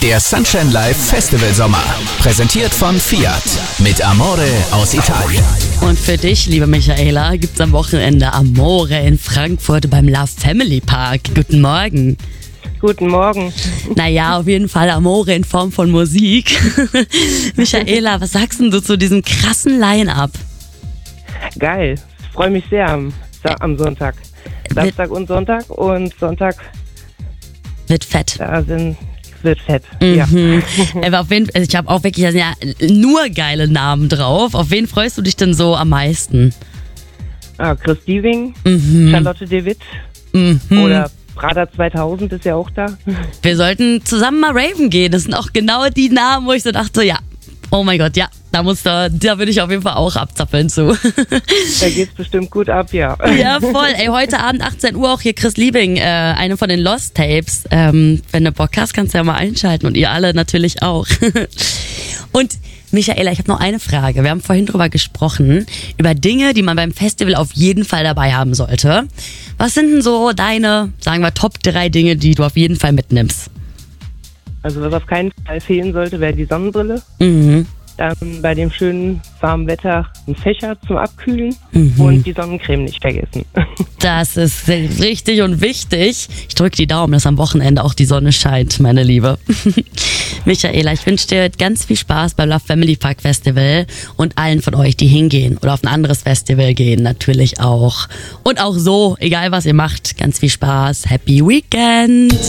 Der Sunshine Live Festival Sommer. Präsentiert von Fiat. Mit Amore aus Italien. Und für dich, liebe Michaela, gibt's am Wochenende Amore in Frankfurt beim Love Family Park. Guten Morgen. Guten Morgen. Naja, auf jeden Fall Amore in Form von Musik. Michaela, was sagst denn du zu diesem krassen Line-Up? Geil. Ich freue mich sehr am Sonntag. Samstag und Sonntag. Und Sonntag Wird fett. Wird fett. Ja. Aber auf jeden Fall, ich habe auch wirklich nur geile Namen drauf. Auf wen freust du dich denn so am meisten? Chris Dieving, Charlotte de Witt oder Prada 2000 ist ja auch da. Wir sollten zusammen mal raven gehen. Das sind auch genau die Namen, wo ich so dachte, ja, oh mein Gott, ja, da würde ich auf jeden Fall auch abzappeln zu. Da geht's bestimmt gut ab, ja. Ja, voll. Ey, heute Abend 18 Uhr auch hier Chris Liebing, eine von den Lost Tapes. Wenn du Bock hast, kannst du ja mal einschalten und ihr alle natürlich auch. Und Michaela, ich habe noch eine Frage. Wir haben vorhin drüber gesprochen, über Dinge, die man beim Festival auf jeden Fall dabei haben sollte. Was sind denn so deine, sagen wir, Top 3 Dinge, die du auf jeden Fall mitnimmst? Also was auf keinen Fall fehlen sollte, wäre die Sonnenbrille. Dann bei dem schönen warmen Wetter ein Fächer zum Abkühlen und die Sonnencreme nicht vergessen. Das ist richtig und wichtig. Ich drücke die Daumen, dass am Wochenende auch die Sonne scheint, meine Liebe. Michaela, ich wünsche dir ganz viel Spaß beim Love Family Park Festival und allen von euch, die hingehen oder auf ein anderes Festival gehen, natürlich auch. Und auch so, egal was ihr macht, ganz viel Spaß. Happy Weekend!